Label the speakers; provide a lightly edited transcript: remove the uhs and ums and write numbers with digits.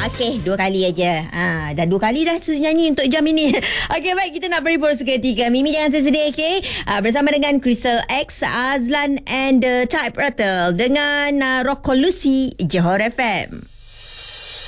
Speaker 1: Okey, 2 kali aja. Dah 2 kali dah Suzy nyanyi untuk jam ini. Okey, baik, kita nak beri pulsa ketiga. Mimi jangan tersedih, okey? Bersama dengan Crystal X, Azlan and the Type Rattle dengan Rock Lucy Johor FM.